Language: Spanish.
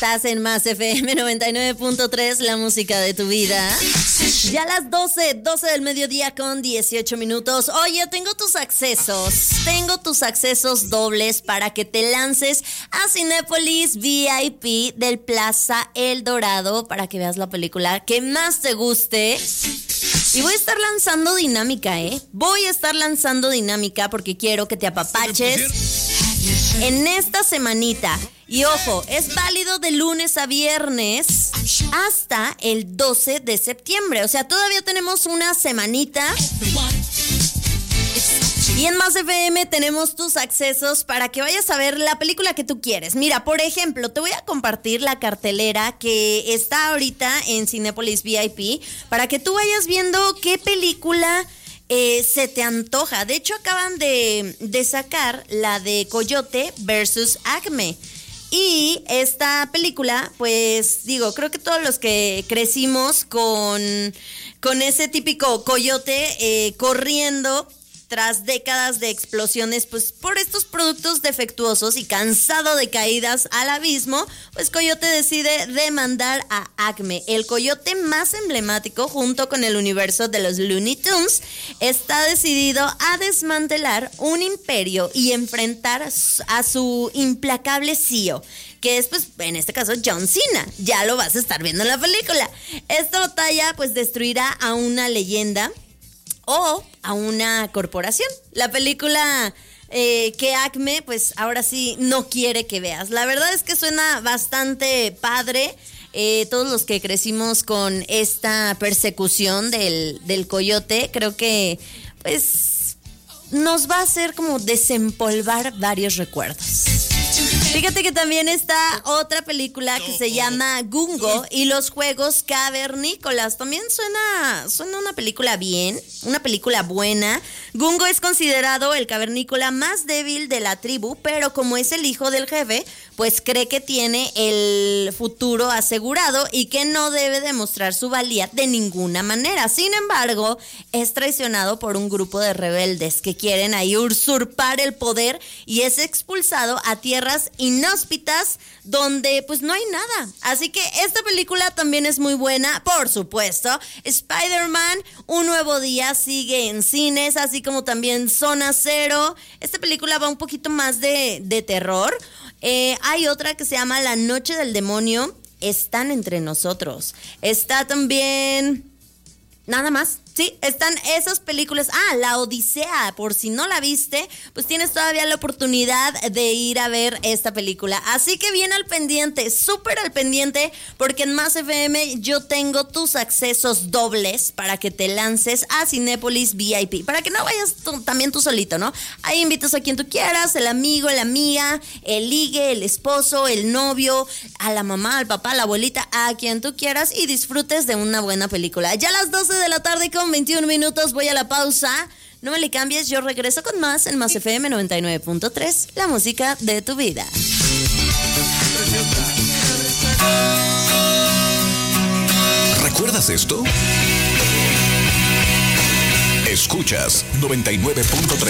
Estás en Más FM 99.3, la música de tu vida. Ya a las 12 del mediodía con 18 minutos. Oye, tengo tus accesos dobles para que te lances a Cinépolis VIP del Plaza El Dorado para que veas la película que más te guste. Y voy a estar lanzando dinámica, Voy a estar lanzando dinámica porque quiero que te apapaches en esta semanita. Y ojo, es válido de lunes a viernes hasta el 12 de septiembre. O sea, todavía tenemos una semanita. Y en Más FM tenemos tus accesos para que vayas a ver la película que tú quieres. Mira, por ejemplo, te voy a compartir la cartelera que está ahorita en Cinépolis VIP para que tú vayas viendo qué película se te antoja. De hecho, acaban de sacar la de Coyote versus Acme. Y esta película, pues digo, creo que todos los que crecimos con ese típico coyote corriendo tras décadas de explosiones, pues por estos productos defectuosos y cansado de caídas al abismo, pues Coyote decide demandar a Acme. El coyote más emblemático, junto con el universo de los Looney Tunes, está decidido a desmantelar un imperio y enfrentar a su implacable CEO, que es, pues, en este caso, John Cena. Ya lo vas a estar viendo en la película. Esta batalla, pues, destruirá a una leyenda o a una corporación. La película que Acme, pues ahora sí no quiere que veas. La verdad es que suena bastante padre. Todos los que crecimos con esta persecución del coyote, creo que pues nos va a hacer como desempolvar varios recuerdos. Fíjate que también está otra película que se llama Gungo y los Juegos Cavernícolas. También suena una película una película buena. Gungo es considerado el cavernícola más débil de la tribu, pero como es el hijo del jefe, pues cree que tiene el futuro asegurado y que no debe demostrar su valía de ninguna manera. Sin embargo, es traicionado por un grupo de rebeldes que quieren ahí usurpar el poder y es expulsado a tierras inhóspitas donde pues no hay nada. Así que esta película también es muy buena. Por supuesto, Spider-Man, Un Nuevo Día sigue en cines, así como también Zona Cero. Esta película va un poquito más de terror. Hay otra que se llama La Noche del Demonio, Están Entre Nosotros. Está también... Nada más. Sí, están esas películas. La Odisea, por si no la viste, pues tienes todavía la oportunidad de ir a ver esta película. Así que bien al pendiente, súper al pendiente, porque en Más FM yo tengo tus accesos dobles para que te lances a Cinépolis VIP. Para que no vayas también tú solito, ¿no? Ahí invitas a quien tú quieras, el amigo, la amiga, el ligue, el esposo, el novio, a la mamá, al papá, a la abuelita, a quien tú quieras y disfrutes de una buena película. Ya a las 12 de la tarde con 21 minutos voy a la pausa. No me le cambies, yo regreso con más en Más FM 99.3, la música de tu vida. ¿Recuerdas esto? Escuchas 99.3